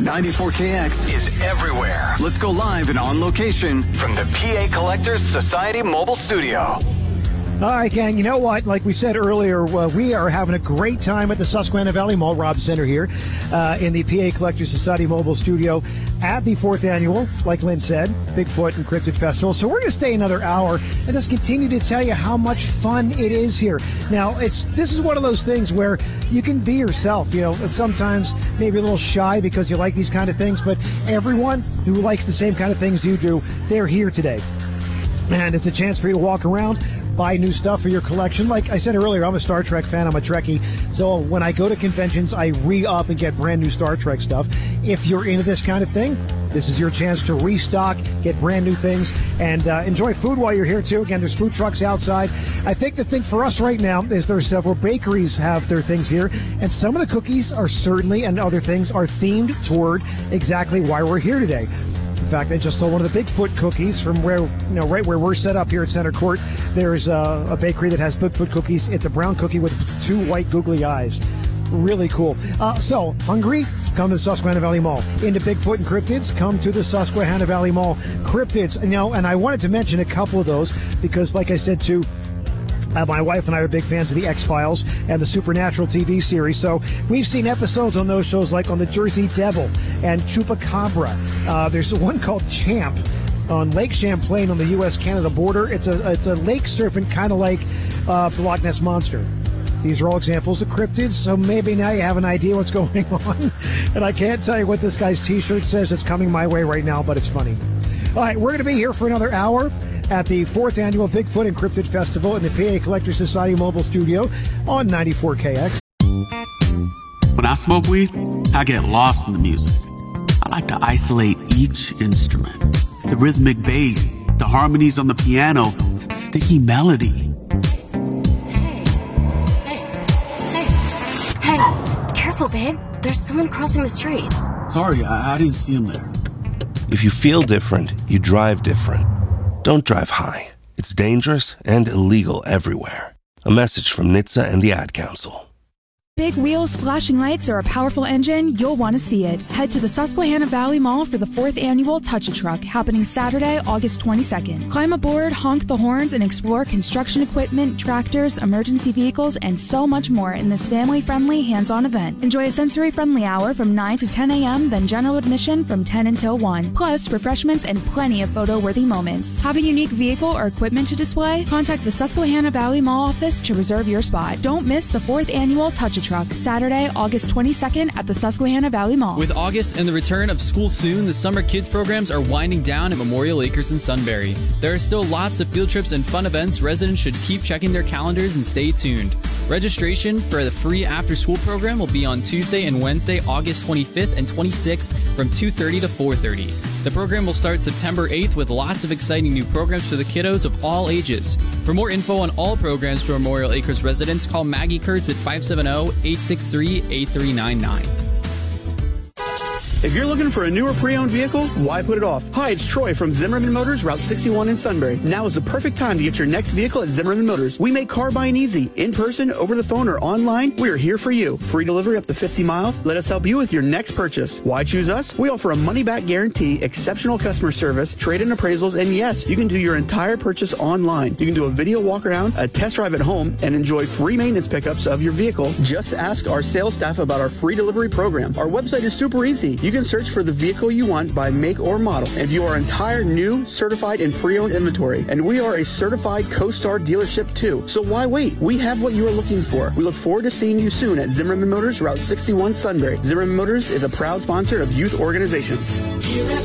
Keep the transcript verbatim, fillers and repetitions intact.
ninety-four K X is everywhere. Let's go live and on location from the P A Collectors Society Mobile Studio. All right, gang, you know what? Like we said earlier, uh, we are having a great time at the Susquehanna Valley Mall, Rob Center here, uh, in the P A Collectors Society Mobile Studio at the fourth annual, like Lynn said, Bigfoot and Cryptid Festival. So we're going to stay another hour and just continue to tell you how much fun it is here. Now, it's this is one of those things where you can be yourself. You know, sometimes maybe a little shy because you like these kind of things, but everyone who likes the same kind of things you do, they're here today. And it's a chance for you to walk around, buy new stuff for your collection. Like I said earlier, I'm a Star Trek fan. I'm a Trekkie. So when I go to conventions, I re-up and get brand new Star Trek stuff. If you're into this kind of thing, this is your chance to restock, get brand new things, and uh, enjoy food while you're here, too. Again, there's food trucks outside. I think the thing for us right now is there's several bakeries have their things here, and some of the cookies are certainly, and other things, are themed toward exactly why we're here today. In fact, I just saw one of the Bigfoot cookies from where, you know, right where we're set up here at Center Court. There's a, a bakery that has Bigfoot cookies. It's a brown cookie with two white googly eyes. Really cool. Uh, so, hungry? Come to the Susquehanna Valley Mall. Into Bigfoot and cryptids? Come to the Susquehanna Valley Mall. Cryptids, you know, and I wanted to mention a couple of those because, like I said, too, Uh, my wife and I are big fans of the X-Files and the Supernatural T V series, so we've seen episodes on those shows like on the Jersey Devil and Chupacabra. Uh, there's one called Champ on Lake Champlain on the U S Canada border. It's a it's a lake serpent kind of like uh, the Loch Ness Monster. These are all examples of cryptids, so maybe now you have an idea what's going on. And I can't tell you what this guy's T-shirt says. It's coming my way right now, but it's funny. All right, we're going to be here for another hour at the fourth annual Bigfoot and Cryptid Festival in the P A Collectors Society Mobile Studio on ninety-four K X. When I smoke weed, I get lost in the music. I like to isolate each instrument. The rhythmic bass, the harmonies on the piano, the sticky melody. Hey, hey, hey, hey, careful, babe. There's someone crossing the street. Sorry, I, I didn't see him there. If you feel different, you drive different. Don't drive high. It's dangerous and illegal everywhere. A message from N H T S A and the Ad Council. Big wheels, flashing lights, or a powerful engine, you'll want to see it. Head to the Susquehanna Valley Mall for the fourth annual Touch-A-Truck, happening Saturday, August twenty-second. Climb aboard, honk the horns, and explore construction equipment, tractors, emergency vehicles, and so much more in this family-friendly, hands-on event. Enjoy a sensory-friendly hour from nine to ten a.m., then general admission from ten until one. Plus, refreshments and plenty of photo-worthy moments. Have a unique vehicle or equipment to display? Contact the Susquehanna Valley Mall office to reserve your spot. Don't miss the fourth annual Touch-A-Truck. Truck, Saturday, August twenty-second at the Susquehanna Valley Mall. With August and the return of school soon, the summer kids programs are winding down at Memorial Acres in Sunbury. There are still lots of field trips and fun events. Residents should keep checking their calendars and stay tuned. Registration for the free after-school program will be on Tuesday and Wednesday, August twenty-fifth and twenty-sixth from two thirty to four thirty. The program will start September eighth with lots of exciting new programs for the kiddos of all ages. For more info on all programs for Memorial Acres residents, call Maggie Kurtz at five seven zero, eight six three, eight three nine nine. If you're looking for a newer pre-owned vehicle, why put it off? Hi, it's Troy from Zimmerman Motors, Route sixty-one in Sunbury. Now is the perfect time to get your next vehicle at Zimmerman Motors. We make car buying easy. In person, over the phone, or online, we are here for you. Free delivery up to fifty miles. Let us help you with your next purchase. Why choose us? We offer a money-back guarantee, exceptional customer service, trade-in appraisals, and yes, you can do your entire purchase online. You can do a video walk-around, a test drive at home, and enjoy free maintenance pickups of your vehicle. Just ask our sales staff about our free delivery program. Our website is super easy. You can search for the vehicle you want by make or model and view our entire new, certified, and pre-owned inventory. And we are a certified CoStar dealership too. So why wait? We have what you are looking for. We look forward to seeing you soon at Zimmerman Motors, Route sixty-one, Sunbury. Zimmerman Motors is a proud sponsor of youth organizations. Here at